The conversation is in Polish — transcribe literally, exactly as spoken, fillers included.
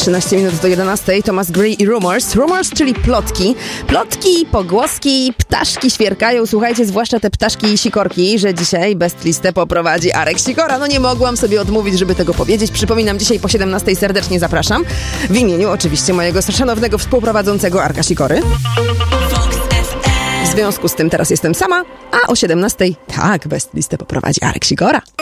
trzynaście minut do jedenastej. Thomas Gray i Rumors. Rumors, czyli plotki. Plotki, pogłoski, ptaszki świerkają. Słuchajcie, zwłaszcza te ptaszki i sikorki, że dzisiaj Best Listę poprowadzi Arek Sikora. No nie mogłam sobie odmówić, żeby tego powiedzieć. Przypominam, dzisiaj po siedemnastej serdecznie zapraszam. W imieniu oczywiście mojego szanownego współprowadzącego Arka Sikory. W związku z tym teraz jestem sama, a o siedemnastej tak, Best Listę poprowadzi Arek Sikora.